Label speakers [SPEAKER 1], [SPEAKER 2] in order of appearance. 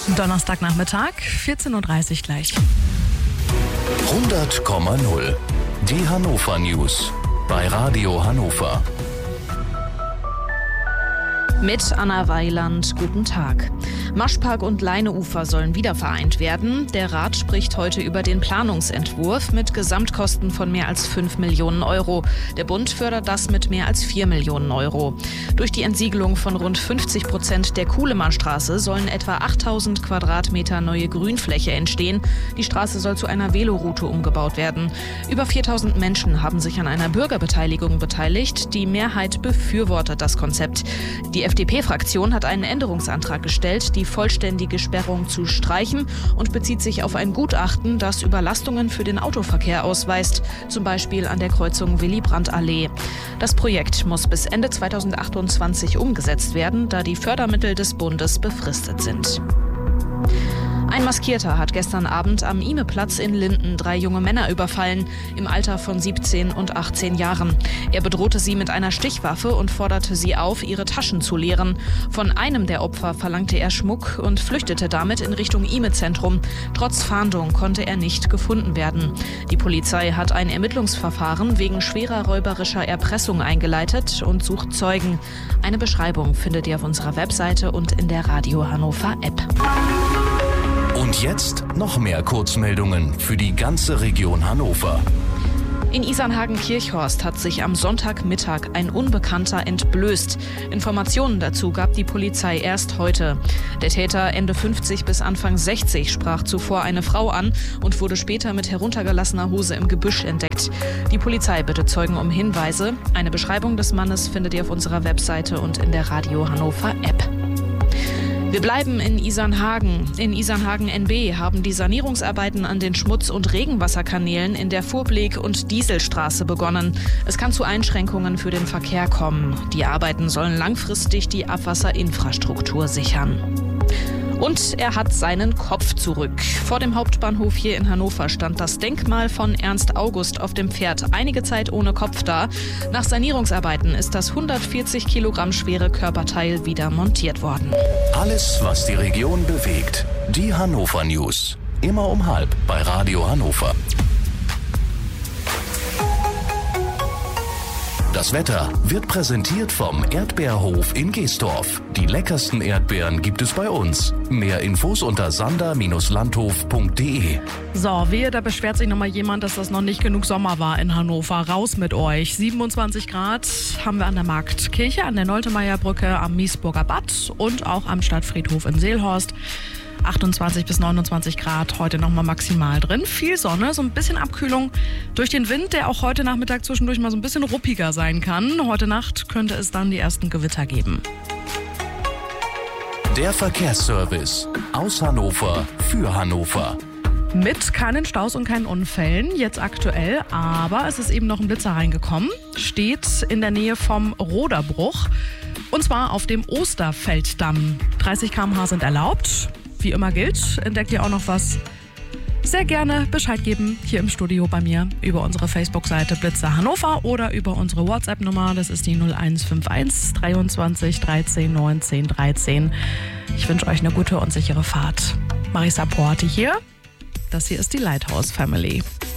[SPEAKER 1] Donnerstagnachmittag, 14.30 Uhr gleich.
[SPEAKER 2] 100,0. Die Hannover News bei Radio Hannover.
[SPEAKER 3] Mit Anna Weiland, guten Tag. Maschpark und Leineufer sollen wieder vereint werden. Der Rat spricht heute über den Planungsentwurf mit Gesamtkosten von mehr als 5 Millionen Euro. Der Bund fördert das mit mehr als 4 Millionen Euro. Durch die Entsiegelung von rund 50% der Kuhlemannstraße sollen etwa 8000 Quadratmeter neue Grünfläche entstehen. Die Straße soll zu einer Veloroute umgebaut werden. Über 4000 Menschen haben sich an einer Bürgerbeteiligung beteiligt. Die Mehrheit befürwortet das Konzept. Die FDP-Fraktion hat einen Änderungsantrag gestellt, die vollständige Sperrung zu streichen und bezieht sich auf ein Gutachten, das Überlastungen für den Autoverkehr ausweist, zum Beispiel an der Kreuzung Willy-Brandt-Allee. Das Projekt muss bis Ende 2028 umgesetzt werden, da die Fördermittel des Bundes befristet sind. Ein Maskierter hat gestern Abend am Ihme-Platz in Linden 3 junge Männer überfallen, im Alter von 17 und 18 Jahren. Er bedrohte sie mit einer Stichwaffe und forderte sie auf, ihre Taschen zu leeren. Von einem der Opfer verlangte er Schmuck und flüchtete damit in Richtung Ihme-Zentrum. Trotz Fahndung konnte er nicht gefunden werden. Die Polizei hat ein Ermittlungsverfahren wegen schwerer räuberischer Erpressung eingeleitet und sucht Zeugen. Eine Beschreibung findet ihr auf unserer Webseite und in der Radio Hannover App.
[SPEAKER 2] Und jetzt noch mehr Kurzmeldungen für die ganze Region Hannover.
[SPEAKER 3] In Isernhagen-Kirchhorst hat sich am Sonntagmittag ein Unbekannter entblößt. Informationen dazu gab die Polizei erst heute. Der Täter, Ende 50 bis Anfang 60, sprach zuvor eine Frau an und wurde später mit heruntergelassener Hose im Gebüsch entdeckt. Die Polizei bittet Zeugen um Hinweise. Eine Beschreibung des Mannes findet ihr auf unserer Webseite und in der Radio Hannover App. Wir bleiben in Isernhagen. In Isernhagen NB haben die Sanierungsarbeiten an den Schmutz- und Regenwasserkanälen in der Fuhrblick- und Dieselstraße begonnen. Es kann zu Einschränkungen für den Verkehr kommen. Die Arbeiten sollen langfristig die Abwasserinfrastruktur sichern. Und er hat seinen Kopf zurück. Vor dem Hauptbahnhof hier in Hannover stand das Denkmal von Ernst August auf dem Pferd einige Zeit ohne Kopf da. Nach Sanierungsarbeiten ist das 140 Kilogramm schwere Körperteil wieder montiert worden.
[SPEAKER 2] Alles, was die Region bewegt. Die Hannover News. Immer um 12:30 bei Radio Hannover. Das Wetter wird präsentiert vom Erdbeerhof in Geestorf. Die leckersten Erdbeeren gibt es bei uns. Mehr Infos unter sander-landhof.de.
[SPEAKER 1] So, wehe, da beschwert sich nochmal jemand, dass das noch nicht genug Sommer war in Hannover. Raus mit euch. 27 Grad haben wir an der Marktkirche, an der Noltemeierbrücke, am Miesburger Bad und auch am Stadtfriedhof in Seelhorst. 28 bis 29 Grad, heute nochmal maximal drin. Viel Sonne, so ein bisschen Abkühlung durch den Wind, der auch heute Nachmittag zwischendurch mal so ein bisschen ruppiger sein kann. Heute Nacht könnte es dann die ersten Gewitter geben.
[SPEAKER 2] Der Verkehrsservice aus Hannover für Hannover.
[SPEAKER 1] Mit keinen Staus und keinen Unfällen, jetzt aktuell, aber es ist eben noch ein Blitzer reingekommen. Steht in der Nähe vom Roderbruch und zwar auf dem Osterfelddamm. 30 km/h sind erlaubt. Wie immer gilt, entdeckt ihr auch noch was, sehr gerne Bescheid geben hier im Studio bei mir über unsere Facebook-Seite Blitzer Hannover oder über unsere WhatsApp-Nummer, das ist die 0151 23 13 19 13. Ich wünsche euch eine gute und sichere Fahrt. Marisa Porte hier, das hier ist die Lighthouse Family.